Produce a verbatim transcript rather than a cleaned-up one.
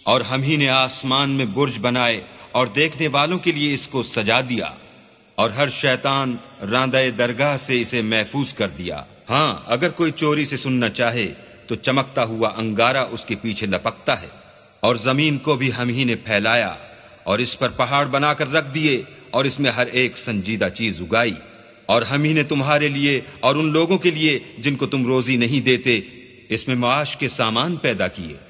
और हम ही ने आसमान में बुर्ज बनाए और देखने वालों के लिए इसको सजा दिया, और हर शैतान रांदे दरगाह से इसे महफूज कर दिया। हाँ, अगर कोई चोरी से सुनना चाहे तो चमकता हुआ अंगारा उसके पीछे लपकता है। और जमीन को भी हम ही ने फैलाया और इस पर पहाड़ बनाकर रख दिए और इसमें हर एक संजीदा चीज उगाई। और हम ही ने तुम्हारे लिए और उन लोगों के लिए जिनको तुम रोजी नहीं देते इसमें माश के सामान पैदा किए।